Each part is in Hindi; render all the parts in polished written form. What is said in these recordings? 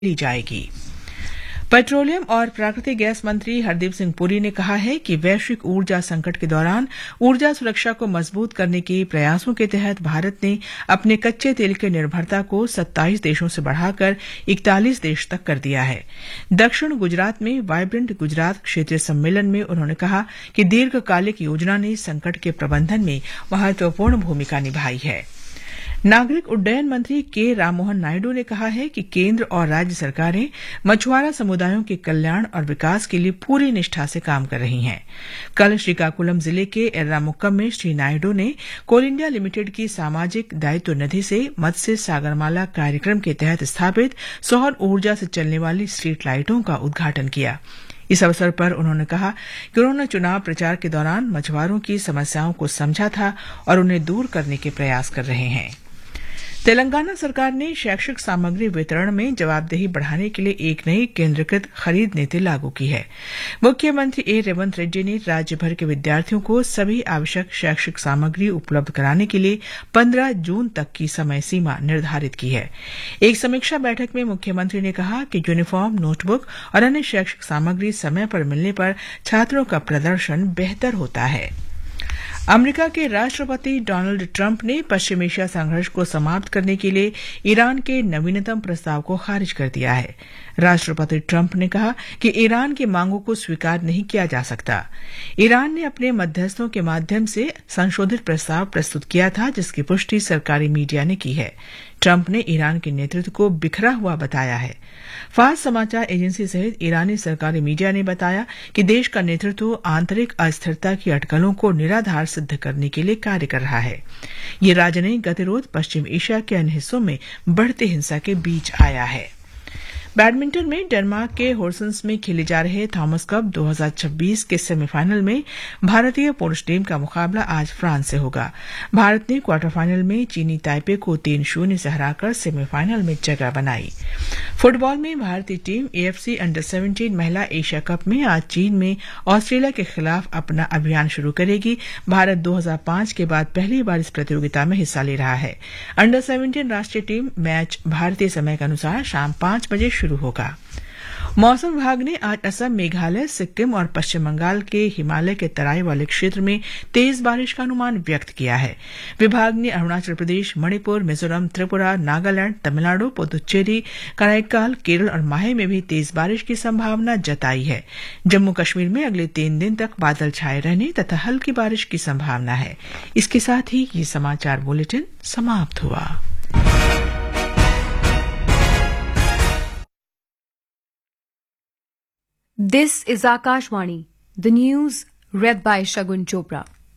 ली जाएगी। पेट्रोलियम और प्राकृतिक गैस मंत्री हरदीप सिंह पुरी ने कहा है कि वैश्विक ऊर्जा संकट के दौरान ऊर्जा सुरक्षा को मजबूत करने के प्रयासों के तहत भारत ने अपने कच्चे तेल की निर्भरता को 27 देशों से बढ़ाकर 41 देश तक कर दिया है। दक्षिण गुजरात में वाइब्रेंट गुजरात क्षेत्रीय सम्मेलन में उन्होंने कहा कि दीर्घकालिक योजना ने संकट के प्रबंधन में महत्वपूर्ण भूमिका निभाई है। नागरिक उड्डयन मंत्री के राममोहन नायडू ने कहा है कि केंद्र और राज्य सरकारें मछुआरा समुदायों के कल्याण और विकास के लिए पूरी निष्ठा से काम कर रही हैं। कल श्रीकाकुलम जिले के एर्रामुक्कम में श्री नायडू ने कोल इंडिया लिमिटेड की सामाजिक दायित्व निधि से मत्स्य सागरमाला कार्यक्रम के तहत स्थापित सौर ऊर्जा से चलने वाली स्ट्रीट लाइटों का उद्घाटन किया। इस अवसर पर उन्होंने कहा कि उन्होंने चुनाव प्रचार के दौरान मछुआरों की समस्याओं को समझा था और उन्हें दूर करने के प्रयास कर रहे हैं। तेलंगाना सरकार ने शैक्षिक सामग्री वितरण में जवाबदेही बढ़ाने के लिए एक नई केंद्रीकृत खरीद नीति लागू की है। मुख्यमंत्री ए रेवंत रेड्डी ने राज्य भर के विद्यार्थियों को सभी आवश्यक शैक्षिक सामग्री उपलब्ध कराने के लिए 15 जून तक की समय सीमा निर्धारित की है। एक समीक्षा बैठक में मुख्यमंत्री ने कहा कि यूनिफॉर्म, नोटबुक और अन्य शैक्षिक सामग्री समय पर मिलने पर छात्रों का प्रदर्शन बेहतर होता है। अमेरिका के राष्ट्रपति डोनाल्ड ट्रंप ने पश्चिम एशिया संघर्ष को समाप्त करने के लिए ईरान के नवीनतम प्रस्ताव को खारिज कर दिया है। राष्ट्रपति ट्रंप ने कहा कि ईरान की मांगों को स्वीकार नहीं किया जा सकता। ईरान ने अपने मध्यस्थों के माध्यम से संशोधित प्रस्ताव प्रस्तुत किया था, जिसकी पुष्टि सरकारी मीडिया ने की है। ट्रंप ने ईरान के नेतृत्व को बिखरा हुआ बताया है। फार्स समाचार एजेंसी सहित ईरानी सरकारी मीडिया ने बताया कि देश का नेतृत्व आंतरिक अस्थिरता की अटकलों को निराधार सिद्ध करने के लिए कार्य कर रहा है। ये राजनयिक गतिरोध पश्चिम एशिया के अन्य हिस्सों में बढ़ती हिंसा के बीच आया है। बैडमिंटन में डेनमार्क के होर्सन्स में खेले जा रहे थॉमस कप 2026 के सेमीफाइनल में भारतीय पुरुष टीम का मुकाबला आज फ्रांस से होगा। भारत ने क्वार्टर फाइनल में चीनी ताइपे को 3-0 से हराकर सेमीफाइनल में जगह बनाई। फुटबॉल में भारतीय टीम एएफसी अंडर-17 महिला एशिया कप में आज चीन में ऑस्ट्रेलिया के खिलाफ अपना अभियान शुरू करेगी। भारत 2005 के बाद पहली बार इस प्रतियोगिता में हिस्सा ले रहा है। अंडर-17 राष्ट्रीय टीम मैच भारतीय समय के अनुसार शाम 5 बजे शुरू होगा। मौसम विभाग ने आज असम, मेघालय, सिक्किम और पश्चिम बंगाल के हिमालय के तराई वाले क्षेत्र में तेज बारिश का अनुमान व्यक्त किया है। विभाग ने अरुणाचल प्रदेश, मणिपुर, मिजोरम, त्रिपुरा, नागालैंड, तमिलनाडु, पुदुचेरी, कराईकाल, केरल और माहे में भी तेज बारिश की संभावना जताई है। जम्मू कश्मीर में अगले 3 दिन तक बादल छाए रहने तथा हल्की बारिश की संभावना है। इसके साथ ही ये समाचार बुलेटिन समाप्त हुआ। This is Akashvani, the news read by Shagun Chopra.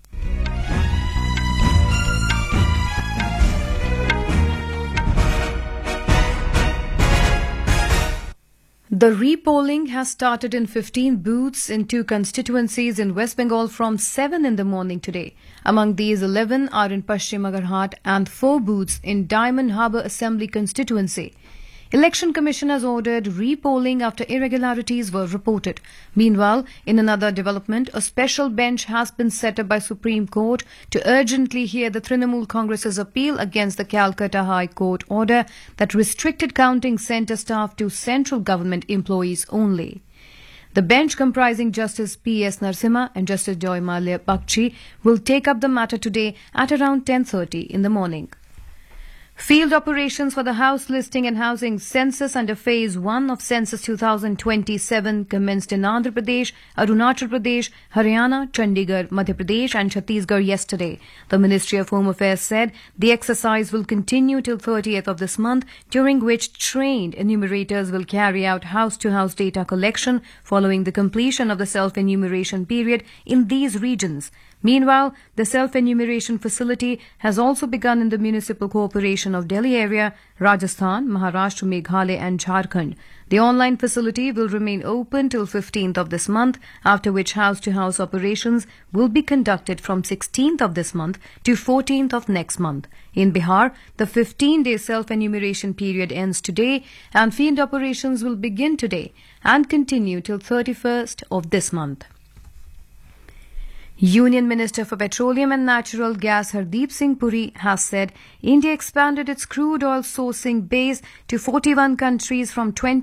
The repolling has started in 15 booths in 2 constituencies in West Bengal from 7 in the morning today. Among these, 11 are in Paschim Agarhat and 4 booths in Diamond Harbour Assembly constituency. Election Commission has ordered repolling after irregularities were reported. Meanwhile, in another development, a special bench has been set up by Supreme Court to urgently hear the Trinamool Congress's appeal against the Calcutta High Court order that restricted counting centre staff to central government employees only. The bench, comprising Justice P.S. Narasimha and Justice Joy Malia Bakshi, will take up the matter today at around 10:30 in the morning. Field operations for the house listing and housing census under Phase 1 of Census 2027 commenced in Andhra Pradesh, Arunachal Pradesh, Haryana, Chandigarh, Madhya Pradesh and Chhattisgarh yesterday. The Ministry of Home Affairs said the exercise will continue till 30th of this month, during which trained enumerators will carry out house-to-house data collection following the completion of the self-enumeration period in these regions. Meanwhile, the self-enumeration facility has also begun in the Municipal Corporation of Delhi area, Rajasthan, Maharashtra, Meghalaya and Jharkhand. The online facility will remain open till 15th of this month, after which house-to-house operations will be conducted from 16th of this month to 14th of next month. In Bihar, the 15-day self-enumeration period ends today and field operations will begin today and continue till 31st of this month. Union Minister for Petroleum and Natural Gas Hardeep Singh Puri has said India expanded its crude oil sourcing base to 41 countries from 20